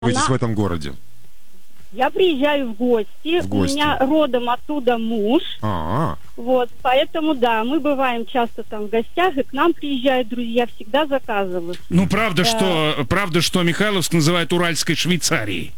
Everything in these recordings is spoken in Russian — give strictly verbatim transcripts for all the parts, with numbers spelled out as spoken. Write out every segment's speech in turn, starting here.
Она... в этом городе? Я приезжаю в гости, в гости. У меня родом оттуда муж. А-а-а. Вот, поэтому, да, мы бываем часто там в гостях, и к нам приезжают друзья, всегда заказывают. Ну, правда, да. что, правда, что Михайловск называют Уральской Швейцарией?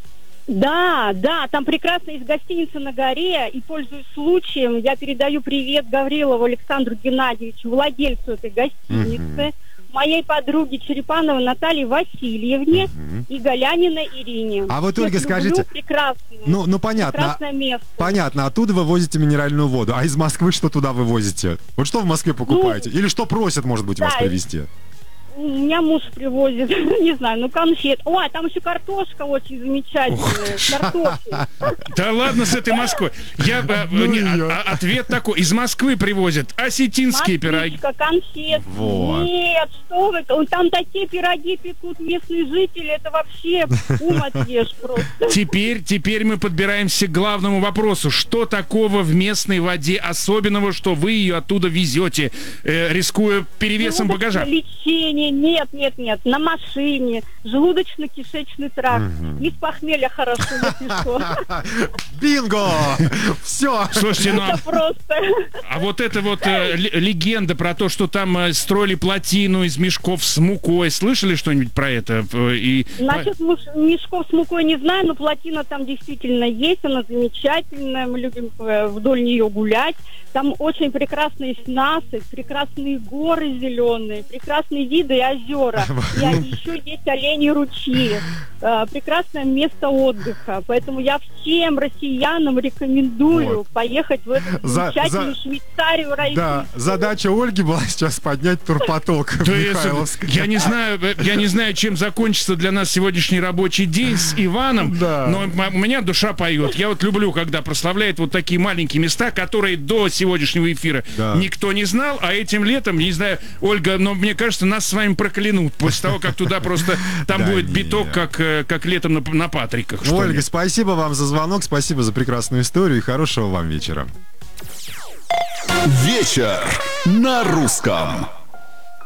Да, да, там прекрасно есть гостиница на горе, и, пользуясь случаем, я передаю привет Гаврилову Александру Геннадьевичу, владельцу этой гостиницы, mm-hmm. моей подруге Черепановой Наталье Васильевне mm-hmm. и Голяниной Ирине. А вот, Ольга, скажите... Прекрасное, ну, ну, понятно. Прекрасное место. Понятно, оттуда вы возите минеральную воду, а из Москвы что туда вы возите? Вот что в Москве покупаете? Ну, или что просят, может быть, да, вас привезти? У меня муж привозит, не знаю, ну конфет. Ой, там еще картошка очень замечательная. Картофель. Да ладно с этой Москвой. Я, ну, не, а, ответ такой. Из Москвы привозят осетинские пироги. Конфет. Вот. Нет, что вы. Там такие пироги пекут местные жители. Это вообще ум отъешь просто. Теперь, теперь мы подбираемся к главному вопросу. Что такого в местной воде особенного, что вы ее оттуда везете, э, рискуя перевесом багажа? Лечение. Нет, нет, нет, на машине, желудочно-кишечный тракт, угу. Из похмелья хорошо напишу. Бинго! Все! Слушайте, ну, это просто... а вот эта вот э, легенда про то, что там э, строили плотину из мешков с мукой, слышали что-нибудь про это? И... Насчет мешков с мукой не знаю, но плотина там действительно есть, она замечательная, мы любим вдоль нее гулять. Там очень прекрасные насыпи, прекрасные горы зеленые, прекрасные виды и озера. И еще есть олени ручьи. Прекрасное место отдыха. Поэтому я всем россиянам рекомендую вот. поехать в эту замечательную за, Швейцарию. Да, задача Ольги была сейчас поднять турпоток в Михайловск. Я не знаю, я не знаю, чем закончится для нас сегодняшний рабочий день с Иваном, да. но у меня душа поет. Я вот люблю, когда прославляют вот такие маленькие места, которые до сегодняшнего эфира да. никто не знал, а этим летом, не знаю, Ольга, но мне кажется, нас с вами проклянут после того, как туда просто там да будет биток, как, как летом на, на Патриках. Ольга, спасибо вам за звонок, спасибо за прекрасную историю и хорошего вам вечера. Вечер на русском.